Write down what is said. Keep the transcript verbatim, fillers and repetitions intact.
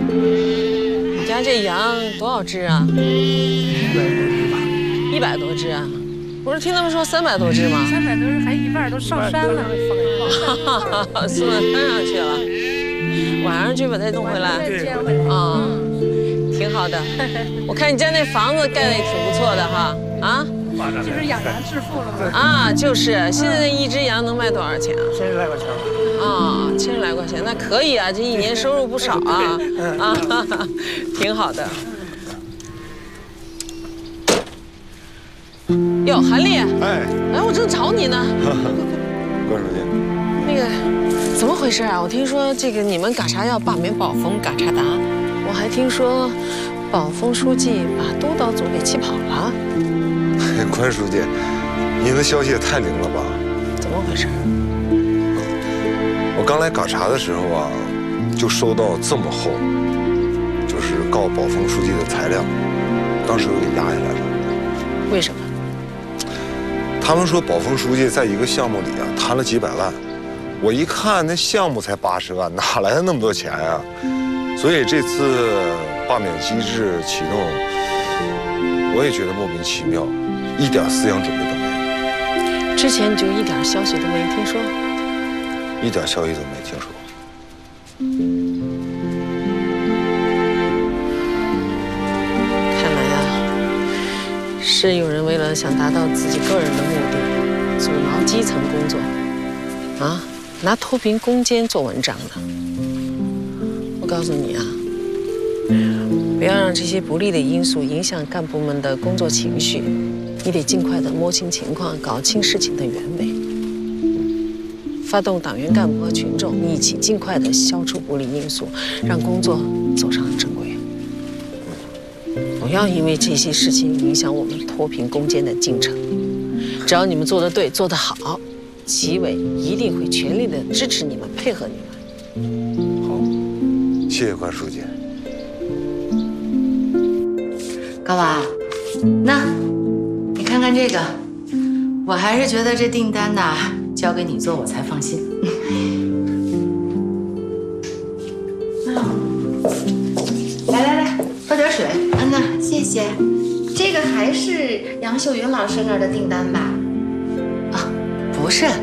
你家这羊多少只啊？一百多只啊！不是听他们说三百多只吗？ 三百多只，还一半都上山了， 送到山上去了。晚上去把它弄回来。啊，挺好的。我看你家那房子盖的也挺不错的哈。啊？ 就是养羊致富了吗？ 啊，就是。现在一只羊能卖多少钱啊？ 千十来块钱吧。 啊，千十来块钱，那可以啊，这一年收入不少啊。啊，挺好的。哟，韩丽， 哎， 哎，我正找你呢。 关书记， 那个，怎么回事啊？我听说这个你们嘎查要罢免保峰嘎查达，我还听说保峰书记把督导组给气跑了。 哎，关书记，您的消息也太灵了吧？ 怎么回事？ 我刚来嘎查的时候啊，就收到这么厚，就是告保峰书记的材料，当时我给压下来了。 为什么？ 他们说保峰书记在一个项目里啊贪了几百万，我一看那项目才八十万，哪来的那么多钱啊？所以这次罢免机制启动，我也觉得莫名其妙，一点思想准备都没有。 之前你就一点消息都没听说？ 一点消息都没听说。 看来啊，是有人为了想达到自己个人的目的，阻挠基层工作，啊，拿脱贫攻坚做文章的。我告诉你啊，不要让这些不利的因素影响干部们的工作情绪，你得尽快的摸清情况，搞清事情的原委。发动党员干部和群众一起尽快地消除不利因素，让工作走上正轨。不要因为这些事情影响我们脱贫攻坚的进程。只要你们做得对，做得好，纪委一定会全力地支持你们，配合你们。 好，谢谢关书记。 高娃，那你看看这个，我还是觉得这订单呐。交给你做，我才放心。来来来，喝点水。 安娜，谢谢。这个还是杨秀云老师那儿的订单吧？ 啊，不是，